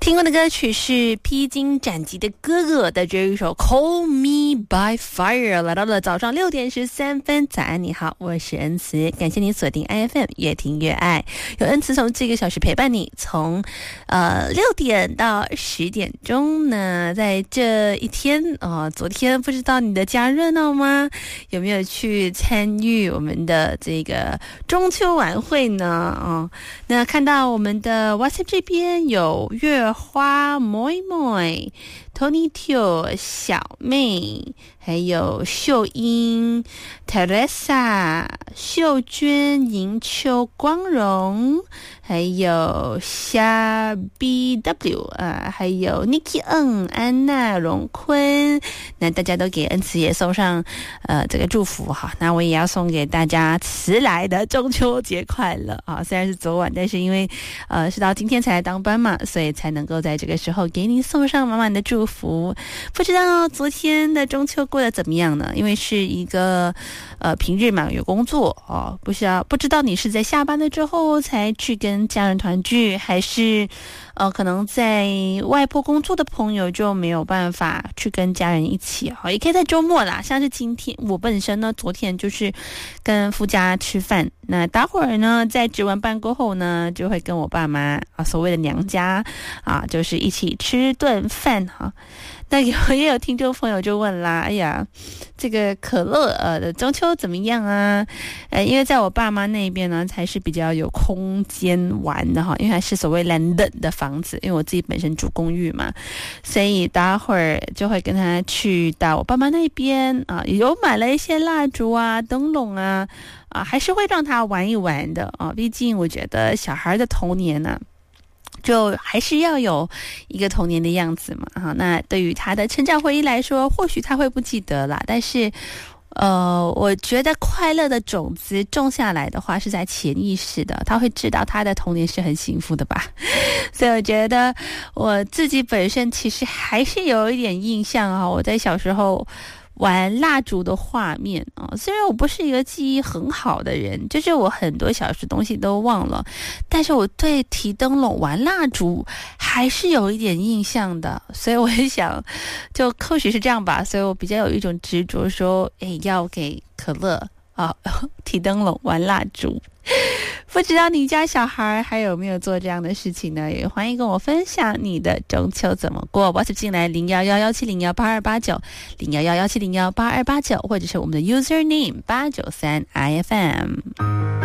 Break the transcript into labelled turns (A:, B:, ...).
A: 听过的歌曲是披荆斩棘的哥哥的这一首 Call Me By Fire， 来到了早上6点13分。早安你好，我是恩慈，感谢你锁定 IFM 越听越爱，有恩慈从这个小时陪伴你，从6点到10点钟呢。在这一天昨天不知道你的家热闹吗？有没有去参与我们的这个中秋晚会呢？那看到我们的 WhatsApp 这边有月花、moi moi、Tony Teo、小妹，还有秀英、Teresa、秀娟、银秋、光荣，还有夏 BW 还有 Nikki N、安娜、荣坤。那大家都给恩慈也送上这个祝福哈。那我也要送给大家迟来的中秋节快乐啊！虽然是昨晚，但是因为是到今天才来当班嘛，所以才能够在这个时候给你送上满满的祝福。不知道昨天的中秋过得怎么样呢？因为是一个平日嘛，有工作不知道你是在下班了之后才去跟家人团聚，还是可能在外婆工作的朋友就没有办法去跟家人一起也可以在周末啦。像是今天我本身呢，昨天就是跟夫家吃饭，那待会儿呢在值完班过后呢，就会跟我爸妈所谓的娘家就是一起吃顿饭那也有听众朋友就问啦，哎呀，这个可乐的中秋怎么样啊？因为在我爸妈那边呢，才是比较有空间玩的因为还是所谓蓝灯的房子，因为我自己本身住公寓嘛，所以待会儿就会跟他去到我爸妈那边有买了一些蜡烛灯笼还是会让他玩一玩的毕竟我觉得小孩的童年呢就还是要有一个童年的样子嘛那对于他的成长回忆来说，或许他会不记得啦，但是我觉得快乐的种子种下来的话是在潜意识的，他会知道他的童年是很幸福的吧。所以我觉得我自己本身其实还是有一点印象我在小时候玩蜡烛的画面虽然我不是一个记忆很好的人，就是我很多小时东西都忘了，但是我对提灯笼玩蜡烛还是有一点印象的，所以我也想就或许是这样吧，所以我比较有一种执着说要给可乐提灯笼玩蜡烛。不知道你家小孩还有没有做这样的事情呢？也欢迎跟我分享你的中秋怎么过。WhatsApp 进来0111701829 0111701829，或者是我们的 username 893IFM。